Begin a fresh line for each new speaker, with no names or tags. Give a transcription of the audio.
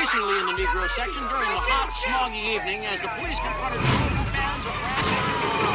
increasingly in the Negro section during the hot, smoggy evening as the police confronted multiple bands of